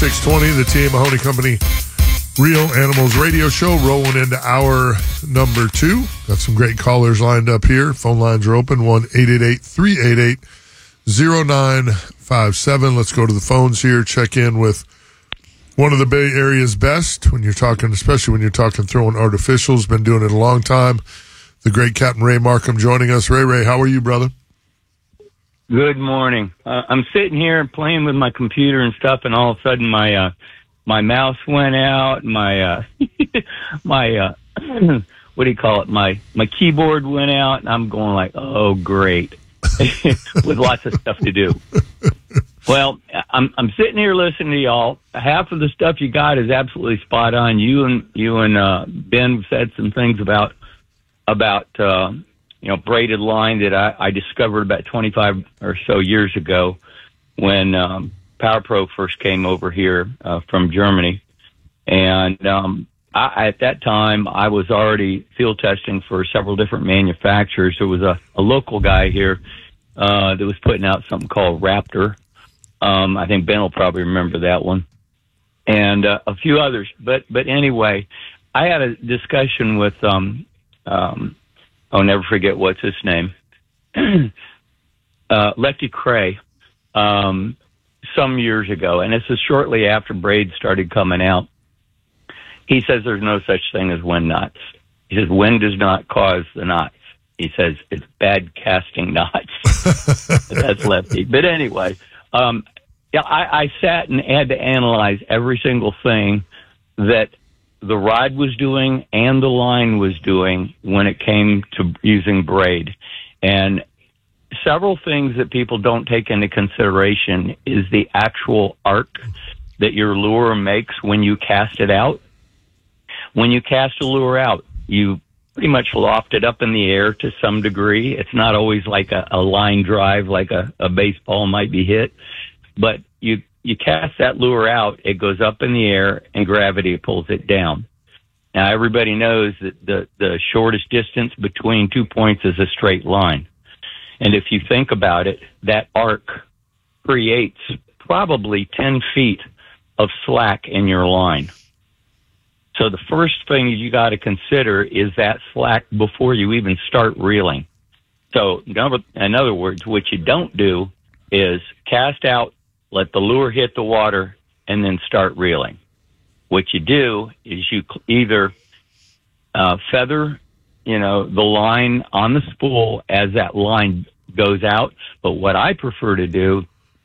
620, the T.A. Mahoney Company Real Animals Radio Show, rolling into hour number 2. Got some great callers lined up here. Phone lines are open, 1-888-388-0957. Let's go to the phones here, check in with one of the Bay Area's best when you're talking, especially when you're talking throwing artificials. Been doing it a long time. The great Captain Ray Markham joining us. Ray, how are you, brother? Good morning. I'm sitting here playing with my computer and stuff, and all of a sudden my mouse went out. My what do you call it? My keyboard went out, and I'm going like, oh great, with lots of stuff to do. Well, I'm sitting here listening to y'all. Half of the stuff you got is absolutely spot on. You and Ben said some things about braided line that I discovered about 25 or so years ago when PowerPro first came over here from Germany. And at that time, I was already field testing for several different manufacturers. There was a local guy here that was putting out something called Raptor. I think Ben will probably remember that one. And a few others. But anyway, I had a discussion with I'll never forget what's his name, Lefty Cray, some years ago, and this is shortly after braids started coming out. He says there's no such thing as wind knots. He says wind does not cause the knots. He says it's bad casting knots. That's Lefty. But anyway, I sat and had to analyze every single thing that the rod was doing and the line was doing when it came to using braid. And several things that people don't take into consideration is the actual arc that your lure makes when you cast it out. When you cast a lure out, you pretty much loft it up in the air to some degree. It's not always like a line drive, like a baseball might be hit, but you cast that lure out, it goes up in the air, and gravity pulls it down. Now, everybody knows that the shortest distance between 2 points is a straight line. And if you think about it, that arc creates probably 10 feet of slack in your line. So the first thing you got to consider is that slack before you even start reeling. So in other words, what you don't do is cast out, let the lure hit the water, and then start reeling. What you do is you either feather, the line on the spool as that line goes out. But what I prefer to do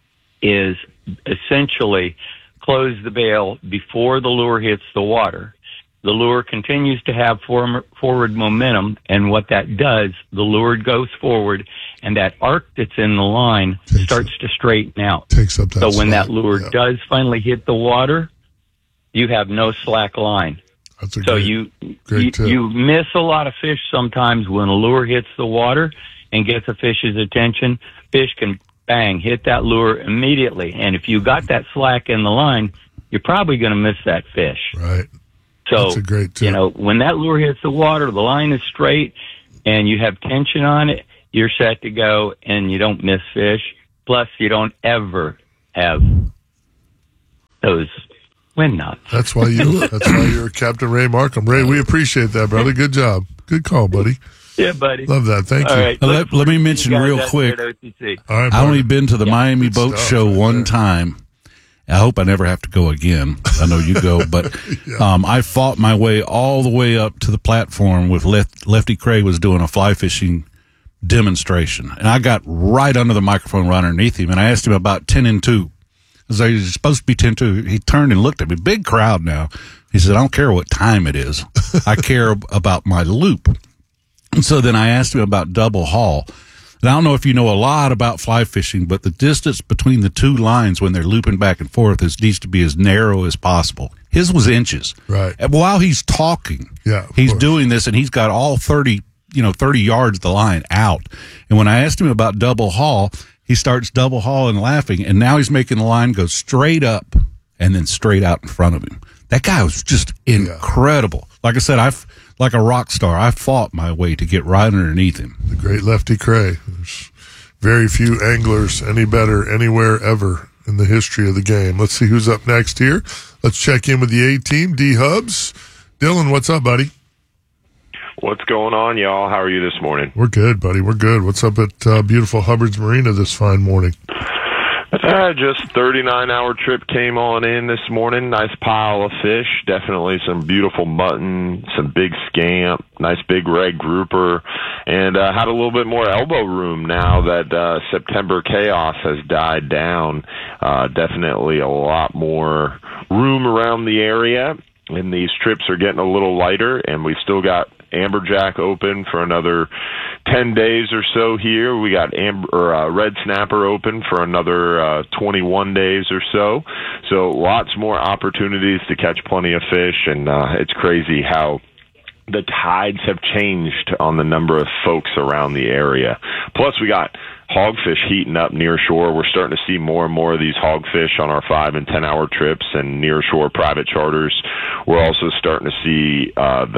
is essentially close the bail before the lure hits the water. The lure continues to have forward momentum, and what that does, the lure goes forward, and that arc that's in the line starts to straighten out. Takes up that so when slack. that lure does finally hit the water, you have no slack line. That's a so great tip. You miss a lot of fish sometimes when a lure hits the water and gets a fish's attention. Fish can, bang, hit that lure immediately. And if you got that slack in the line, you're probably going to miss that fish. Right. So, that's a great tip. When that lure hits the water, the line is straight, and you have tension on it, you're set to go, and you don't miss fish. Plus, you don't ever have those wind knots. That's why you're Captain Ray Markham. Ray, we appreciate that, brother. Good job. Good call, buddy. Yeah, buddy. Love that. Thank you. Right. Let me mention real quick. All right, I only been to the Miami Good Boat stuff Show right one there. time. I hope I never have to go again. I know you go, but I fought my way all the way up to the platform with Lefty Cray was doing a fly fishing demonstration, and I got right under the microphone right underneath him, and I asked him about 10 and 2. I was like, "It's supposed to be 10-2." He turned and looked at me. Big crowd now. He said, "I don't care what time it is. I care about my loop." And so then I asked him about double haul. And I don't know if you know a lot about fly fishing, but the distance between the two lines when they're looping back and forth needs to be as narrow as possible. His was inches. Right. And while he's talking, he's doing this, and he's got all 30 yards of the line out. And when I asked him about double haul, he starts double hauling, laughing, and now he's making the line go straight up and then straight out in front of him. That guy was just incredible. Like I said, like a rock star, I fought my way to get right underneath him. The great Lefty Cray. There's very few anglers any better anywhere ever. in the history of the game. Let's see who's up next here. Let's check in with the A-team, D-Hubs. Dylan, what's up, buddy? What's going on, y'all? How are you this morning? We're good, buddy. We're good. What's up at beautiful Hubbard's Marina this fine morning? Just 39-hour trip came on in this morning. Nice pile of fish. Definitely some beautiful mutton, some big scamp, nice big red grouper, and had a little bit more elbow room now that September chaos has died down. Definitely a lot more room around the area, and these trips are getting a little lighter, and we've still got amberjack open for another 10 days or so here. We got red snapper open for another 21 days or so. So lots more opportunities to catch plenty of fish, and it's crazy how the tides have changed on the number of folks around the area. Plus, we got hogfish heating up near shore. We're starting to see more and more of these hogfish on our 5 and 10 hour trips and near shore private charters. We're also starting to see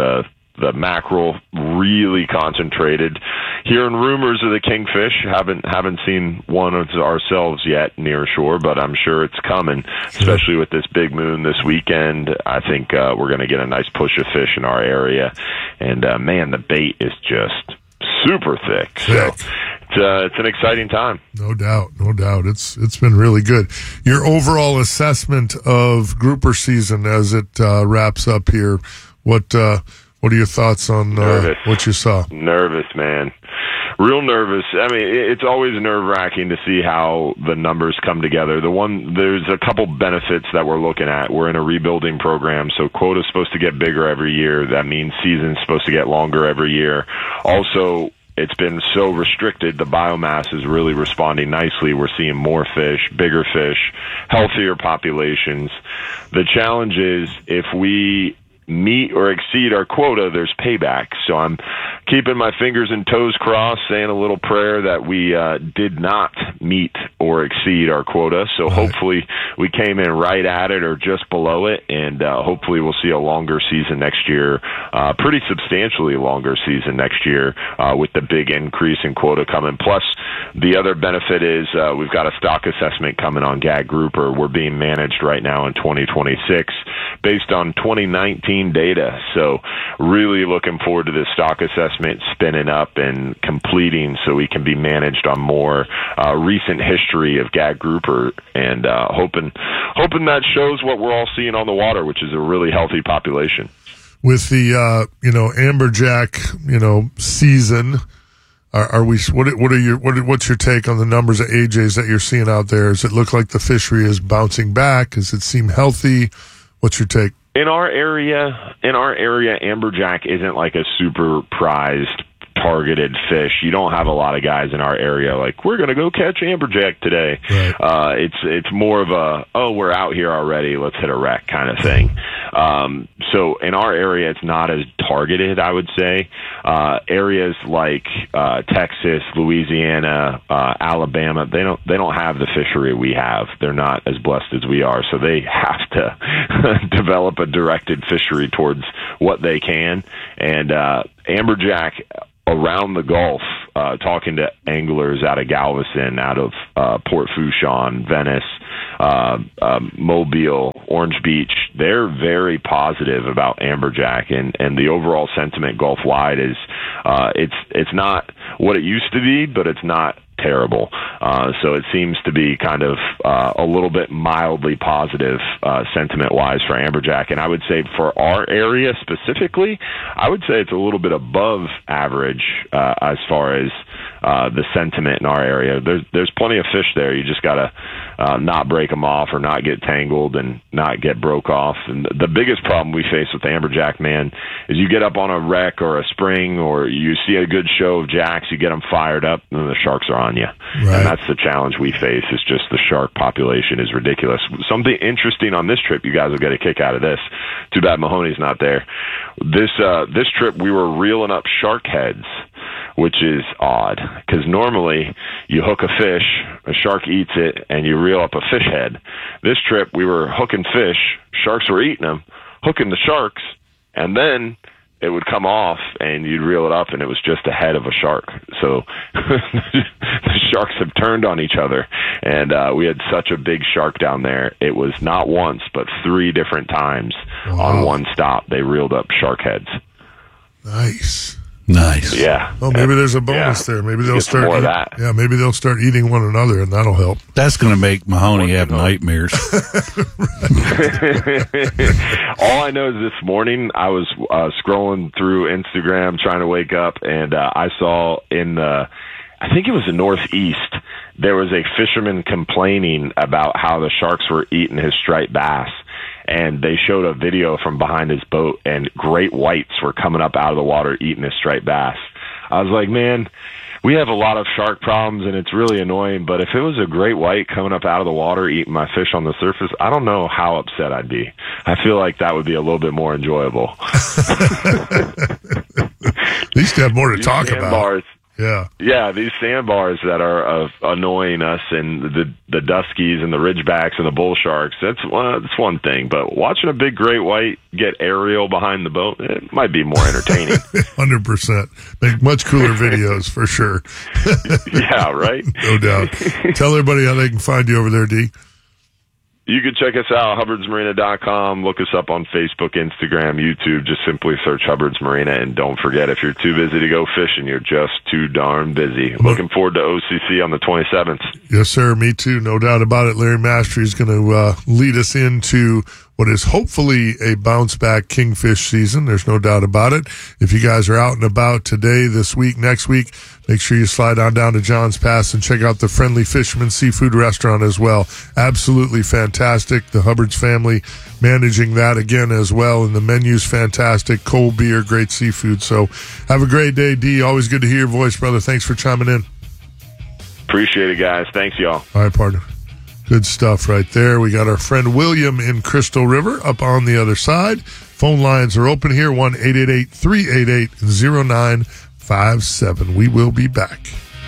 the mackerel really concentrated. Hearing rumors of the kingfish, haven't seen one of ourselves yet near shore, but I'm sure it's coming, especially with this big moon this weekend. I think we're going to get a nice push of fish in our area, and man, the bait is just super thick. So it's an exciting time. No doubt. It's been really good. Your overall assessment of grouper season as it wraps up here, what are your thoughts on what you saw? Nervous, man. Real nervous. I mean, it's always nerve-wracking to see how the numbers come together. There's a couple benefits that we're looking at. We're in a rebuilding program, so quota's supposed to get bigger every year. That means season's supposed to get longer every year. Also, it's been so restricted, the biomass is really responding nicely. We're seeing more fish, bigger fish, healthier populations. The challenge is if we meet or exceed our quota, there's payback. So I'm keeping my fingers and toes crossed, saying a little prayer that we did not meet or exceed our quota. So hopefully we came in right at it or just below it, and hopefully we'll see a longer season next year, pretty substantially longer season next year with the big increase in quota coming. Plus, the other benefit is we've got a stock assessment coming on gag grouper. We're being managed right now in 2026 based on 2019 data. So really looking forward to this stock assessment spinning up and completing so we can be managed on more recent history of gag grouper, and hoping that shows what we're all seeing on the water, which is a really healthy population. With the amberjack season, are we? What's your take on the numbers of AJs that you're seeing out there? Does it look like the fishery is bouncing back? Does it seem healthy? What's your take? In our area, amberjack isn't like a super prized, targeted fish. You don't have a lot of guys in our area like, we're going to go catch amberjack today. Right. It's more of a, we're out here already, let's hit a wreck kind of thing. So in our area, it's not as targeted, I would say. Areas like Texas, Louisiana, Alabama, they don't have the fishery we have. They're not as blessed as we are, so they have to develop a directed fishery towards what they can. And amberjack around the Gulf, talking to anglers out of Galveston, out of Port Fourchon, Venice, Mobile, Orange Beach, they're very positive about amberjack, and the overall sentiment Gulf-wide is it's not what it used to be, but it's not terrible. So it seems to be kind of a little bit mildly positive sentiment-wise for amberjack. And I would say for our area specifically, I would say it's a little bit above average as far as the sentiment in our area. There's plenty of fish there. You just got to not break them off or not get tangled and not get broke off. And the biggest problem we face with amberjack, man, is you get up on a wreck or a spring or you see a good show of jacks, you get them fired up, and then the sharks are on you. Right. And that's the challenge we face, is just the shark population is ridiculous. Something interesting on this trip, you guys will get a kick out of this. Too bad Mahoney's not there. This trip, we were reeling up shark heads, which is odd, because normally you hook a fish, a shark eats it, and you reel up a fish head. This trip, we were hooking fish, sharks were eating them, hooking the sharks, and then it would come off and you'd reel it up and it was just a head of a shark. So the sharks have turned on each other, and we had such a big shark down there. It was not once, but 3 different times on one stop. They reeled up shark heads. Nice. Yeah. Well, maybe there's a bonus there. Maybe they'll start more of that. Yeah, maybe they'll start eating one another, and that'll help. That's going to make Mahoney have nightmares. All I know is this morning I was scrolling through Instagram trying to wake up, and I saw I think it was the Northeast, there was a fisherman complaining about how the sharks were eating his striped bass. And they showed a video from behind his boat, and great whites were coming up out of the water eating his striped bass. I was like, man, we have a lot of shark problems, and it's really annoying, but if it was a great white coming up out of the water eating my fish on the surface, I don't know how upset I'd be. I feel like that would be a little bit more enjoyable. At least you have more to talk about. Bars, Yeah, these sandbars that are annoying us, and the duskies and the ridgebacks and the bull sharks, that's one thing. But watching a big great white get aerial behind the boat, it might be more entertaining. 100%. Make much cooler videos for sure. Yeah, right? No doubt. Tell everybody how they can find you over there, D. You can check us out, HubbardsMarina.com. Look us up on Facebook, Instagram, YouTube. Just simply search Hubbard's Marina. And don't forget, if you're too busy to go fishing, you're just too darn busy. Looking forward to OCC on the 27th. Yes, sir. Me too. No doubt about it. Larry Mastery is going to lead us into what is hopefully a bounce-back kingfish season. There's no doubt about it. If you guys are out and about today, this week, next week, make sure you slide on down to John's Pass and check out the Friendly Fisherman Seafood Restaurant as well. Absolutely fantastic. The Hubbard's family managing that again as well, and the menu's fantastic. Cold beer, great seafood. So have a great day, D. Always good to hear your voice, brother. Thanks for chiming in. Appreciate it, guys. Thanks, y'all. All right, partner. Good stuff right there. We got our friend William in Crystal River up on the other side. Phone lines are open here, 1-888-388-0957. We will be back.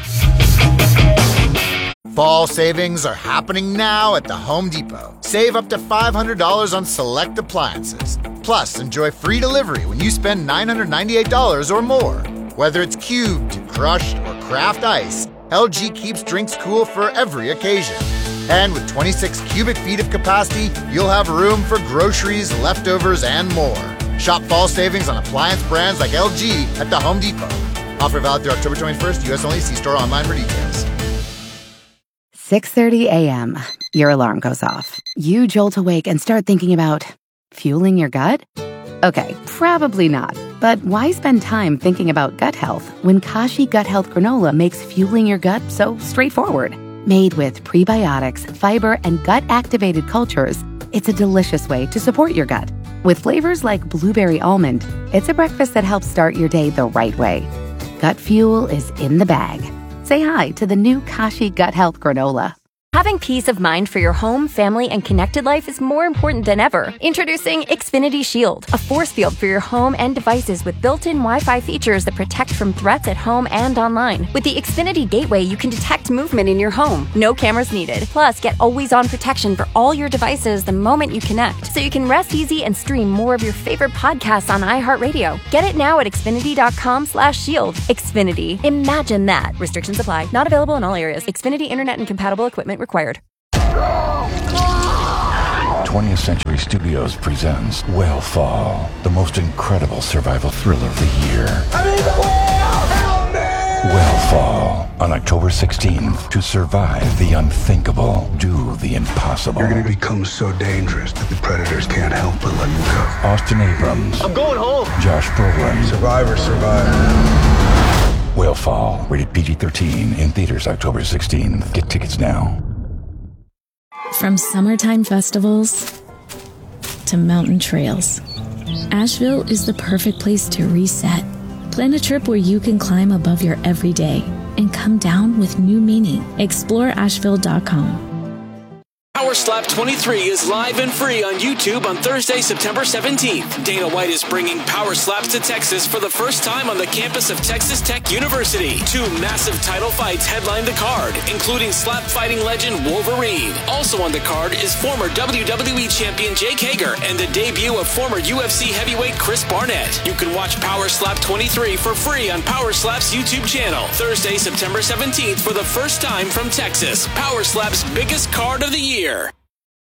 Fall savings are happening now at the Home Depot. Save up to $500 on select appliances. Plus, enjoy free delivery when you spend $998 or more. Whether it's cubed, crushed, or craft ice, LG keeps drinks cool for every occasion. And with 26 cubic feet of capacity, you'll have room for groceries, leftovers, and more. Shop fall savings on appliance brands like LG at the Home Depot. Offer valid through October 21st, U.S. only. See store online for details. 6:30 a.m. Your alarm goes off. You jolt awake and start thinking about fueling your gut? Okay, probably not. But why spend time thinking about gut health when Kashi Gut Health Granola makes fueling your gut so straightforward? Made with prebiotics, fiber, and gut-activated cultures, it's a delicious way to support your gut. With flavors like blueberry almond, it's a breakfast that helps start your day the right way. Gut fuel is in the bag. Say hi to the new Kashi Gut Health Granola. Having peace of mind for your home, family, and connected life is more important than ever. Introducing Xfinity Shield, a force field for your home and devices with built-in Wi-Fi features that protect from threats at home and online. With the Xfinity Gateway, you can detect movement in your home. No cameras needed. Plus, get always-on protection for all your devices the moment you connect, so you can rest easy and stream more of your favorite podcasts on iHeartRadio. Get it now at Xfinity.com/shield. Xfinity. Imagine that. Restrictions apply. Not available in all areas. Xfinity Internet and compatible equipment required. 20th Century Studios presents Whale the most incredible survival thriller of the year. Whale on October 16th. To survive the unthinkable, do the impossible. You're going to become so dangerous that the predators can't help but let you go. Austin Abrams. I'm going home. Josh Brolin. Survivor. Whale, rated PG-13, in theaters October 16th. Get tickets now. From summertime festivals to mountain trails, Asheville is the perfect place to reset. Plan a trip where you can climb above your everyday and come down with new meaning. Explore Asheville.com. Power Slap 23 is live and free on YouTube on Thursday, September 17th. Dana White is bringing Power Slaps to Texas for the first time on the campus of Texas Tech University. 2 massive title fights headline the card, including slap fighting legend Wolverine. Also on the card is former WWE champion Jake Hager and the debut of former UFC heavyweight Chris Barnett. You can watch Power Slap 23 for free on Power Slap's YouTube channel. Thursday, September 17th for the first time from Texas. Power Slap's biggest card of the year.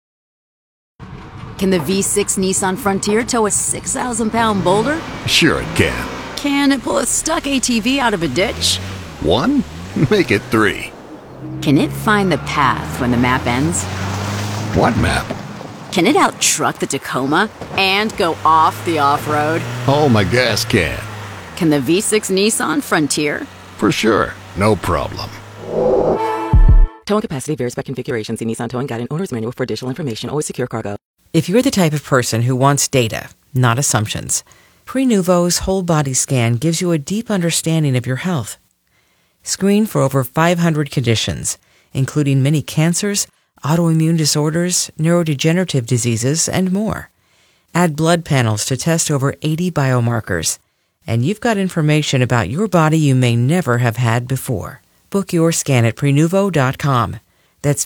Can the V6 Nissan Frontier tow a 6,000-pound boulder? Sure it can. Can it pull a stuck ATV out of a ditch? 1? Make it 3. Can it find the path when the map ends? What map? Can it out-truck the Tacoma and go off the off-road? Oh, my gas can. Can the V6 Nissan Frontier? For sure. No problem. Towing capacity varies by configuration. See Nissan Towing Guide and Owner's Manual for additional information. Always secure cargo. If you're the type of person who wants data, not assumptions, Prenuvo's whole body scan gives you a deep understanding of your health. Screen for over 500 conditions, including many cancers, autoimmune disorders, neurodegenerative diseases, and more. Add blood panels to test over 80 biomarkers, and you've got information about your body you may never have had before. Book your scan at Prenuvo.com. That's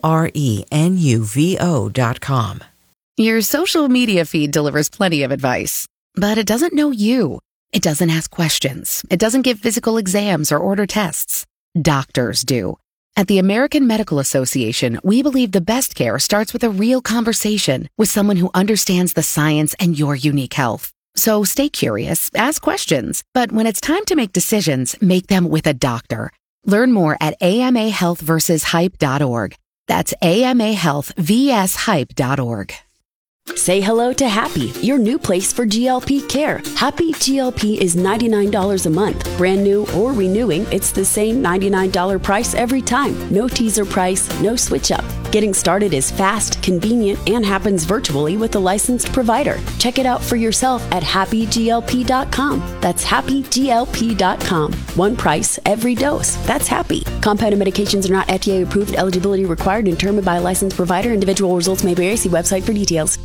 Prenuvo.com. Your social media feed delivers plenty of advice, but it doesn't know you. It doesn't ask questions. It doesn't give physical exams or order tests. Doctors do. At the American Medical Association, we believe the best care starts with a real conversation with someone who understands the science and your unique health. So stay curious, ask questions, but when it's time to make decisions, make them with a doctor. Learn more at amahealthversushype.org. That's amahealthvshype.org. Say hello to Happy, your new place for GLP care. Happy GLP is $99 a month. Brand new or renewing, it's the same $99 price every time. No teaser price, no switch up. Getting started is fast, convenient, and happens virtually with a licensed provider. Check it out for yourself at happyglp.com. That's happyglp.com. One price, every dose. That's Happy. Compounded medications are not FDA approved. Eligibility required and determined by a licensed provider. Individual results may vary. See website for details.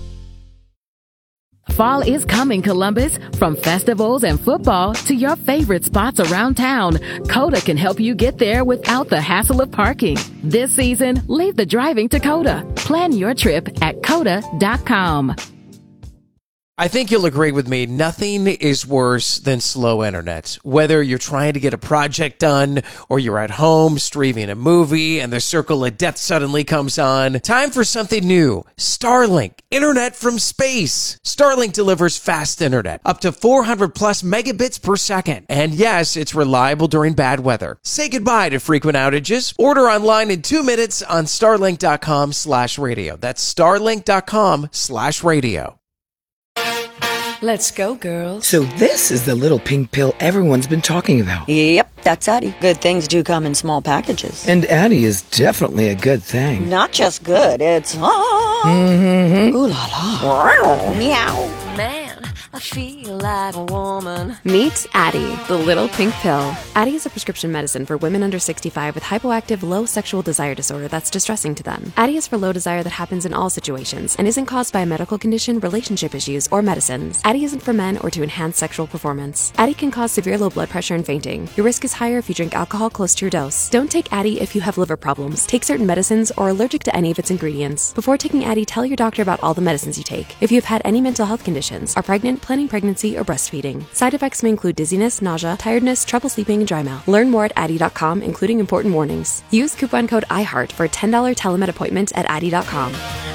Fall is coming, Columbus. From festivals and football to your favorite spots around town, Coda can help you get there without the hassle of parking. This season, leave the driving to Coda. Plan your trip at Coda.com. I think you'll agree with me, nothing is worse than slow internet. Whether you're trying to get a project done or you're at home streaming a movie and the circle of death suddenly comes on, time for something new. Starlink, internet from space. Starlink delivers fast internet, up to 400 plus megabits per second. And yes, it's reliable during bad weather. Say goodbye to frequent outages. Order online in 2 minutes on starlink.com/radio. That's starlink.com/radio. Let's go, girls. So this is the little pink pill everyone's been talking about. Yep, that's Addie. Good things do come in small packages. And Addie is definitely a good thing. Not just good, it's... Mm-hmm. Ooh la la. Meow. Man, I feel like a woman. Meet Addie, the little pink pill. Addie is a prescription medicine for women under 65 with hypoactive low sexual desire disorder that's distressing to them. Addie is for low desire that happens in all situations and isn't caused by a medical condition, relationship issues, or medicines. Addie isn't for men or to enhance sexual performance. Addie can cause severe low blood pressure and fainting. Your risk is higher if you drink alcohol close to your dose. Don't take Addie if you have liver problems, take certain medicines, or are allergic to any of its ingredients. Before taking Addie, tell your doctor about all the medicines you take. If you have had any mental health conditions, are pregnant, planning pregnancy, or breastfeeding. Side effects may include dizziness, nausea, tiredness, trouble sleeping, and dry mouth. Learn more at Addie.com, including important warnings. Use coupon code IHEART for a $10 telemed appointment at Addie.com.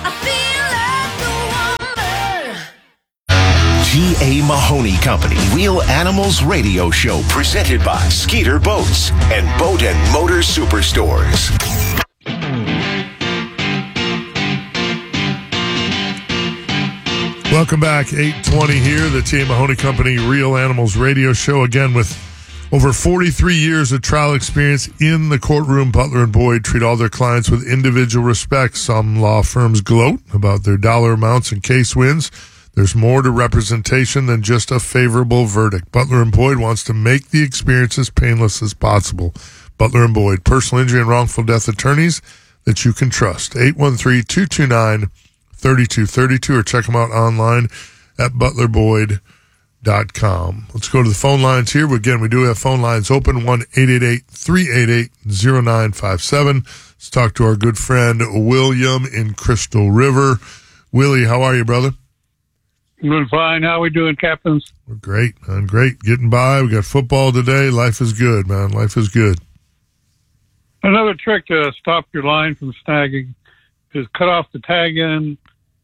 G.A. Mahoney Company Real Animals Radio Show presented by Skeeter Boats and Boat and Motor Superstores. Welcome back, 8:20 here, the T.A. Mahoney Company Real Animals Radio Show, again with over 43 years of trial experience in the courtroom. Butler & Boyd treat all their clients with individual respect. Some law firms gloat about their dollar amounts and case wins. There's more to representation than just a favorable verdict. Butler & Boyd wants to make the experience as painless as possible. Butler & Boyd, personal injury and wrongful death attorneys. that you can trust. 813-229-3232 or check them out online at butlerboyd.com. Let's go to the phone lines here. Again, we do have phone lines open, 1-888-388-0957. Let's talk to our good friend William in Crystal River. Willie, how are you, brother? Doing fine. How are we doing, captains? We're great, man. Great. Getting by. We got football today. Life is good, man. Life is good. Another trick to stop your line from snagging is cut off the tag end,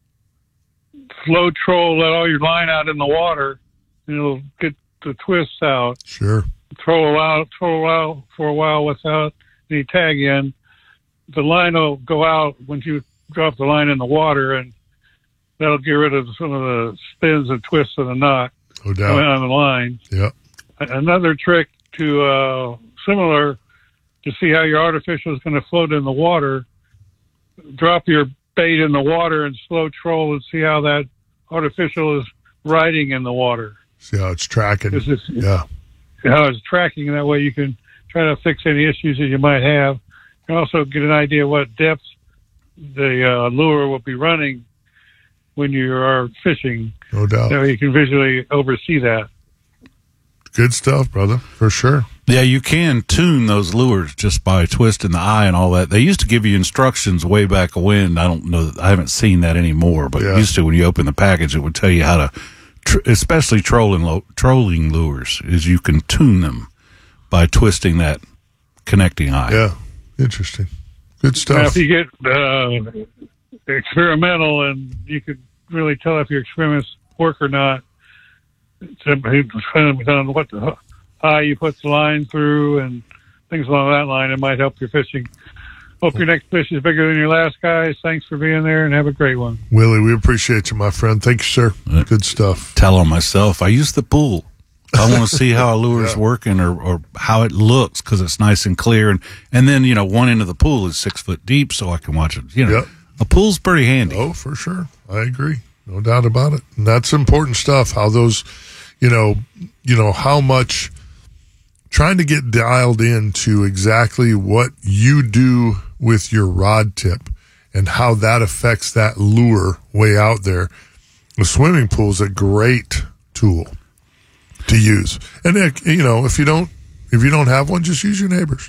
slow troll, let all your line out in the water, and it'll get the twists out. Sure. Troll out for a while without any tag in. The line will go out once you drop the line in the water, and that'll get rid of some of the spins and twists of the knot no doubt on the line. Yeah. Another trick to similar to see how your artificial is going to float in the water. Drop your bait in the water and slow troll and see how that artificial is riding in the water. See how it's tracking. Yeah. How it's tracking. That way you can try to fix any issues that you might have. You can also get an idea what depth the lure will be running when you are fishing. No doubt. So you can visually oversee that. Good stuff, brother, for sure. Yeah, you can tune those lures just by twisting the eye and all that. They used to give you instructions way back when. I don't know. I haven't seen that anymore, but used to when you open the package, it would tell you how to, especially trolling lures, is you can tune them by twisting that connecting eye. Yeah, interesting. Good stuff. Now, if you get experimental, and you could really tell if your experiments work or not, it depends on what eye you put the line through and things along that line. It might help your fishing. Hope your next fish is bigger than your last, guys. Thanks for being there, and have a great one. Willie, we appreciate you, my friend. Thank you, sir. Good stuff. Tell on myself. I use the pool. I want to see how a lure's working or how it looks because it's nice and clear. And then, one end of the pool is 6 foot deep, so I can watch it. A pool's pretty handy. Oh, for sure. I agree. No doubt about it. And that's important stuff, how those, how much trying to get dialed into exactly what you do with your rod tip and how that affects that lure way out there. The swimming pool is a great tool to use. And, if you don't have one, just use your neighbor's.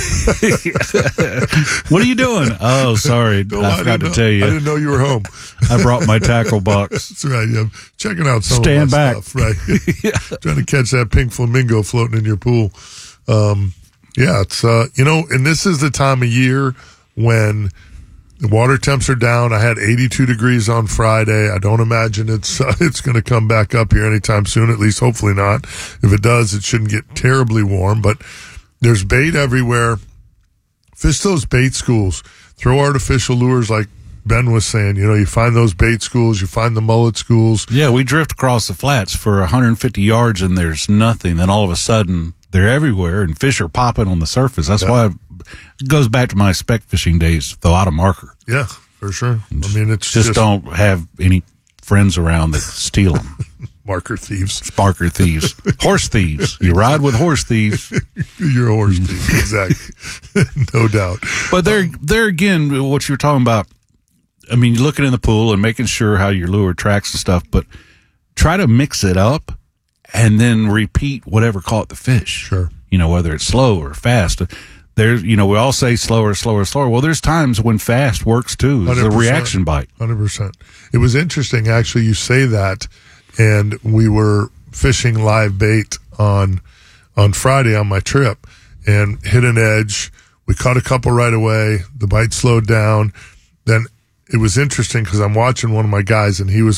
What are you doing? Oh, sorry. I forgot to tell you. I didn't know you were home. I brought my tackle box. That's right. Yeah. Checking out some Stand of my back. stuff. Right. Trying to catch that pink flamingo floating in your pool. It's, and this is the time of year when the water temps are down. I had 82 degrees on Friday. I don't imagine it's going to come back up here anytime soon, at least hopefully not. If it does, it shouldn't get terribly warm, but there's bait everywhere. Fish those bait schools. Throw artificial lures like Ben was saying. You find those bait schools. You find the mullet schools. Yeah, we drift across the flats for 150 yards and there's nothing. Then all of a sudden, they're everywhere and fish are popping on the surface. That's why it goes back to my spec fishing days, though, out of marker. Yeah, for sure. I mean, it's just don't have any friends around that steal them. Marker thieves. Horse thieves. You ride with horse thieves. You're a horse thief. Exactly. No doubt. But there again, what you're talking about, I mean, you're looking in the pool and making sure how your lure tracks and stuff, but try to mix it up and then repeat whatever caught the fish. Sure. Whether it's slow or fast. There's, we all say slower. Well, there's times when fast works too. It's a reaction bite. 100%. It was interesting, actually, you say that. And we were fishing live bait on Friday on my trip and hit an edge. We caught a couple right away. The bite slowed down. Then it was interesting because I'm watching one of my guys and he was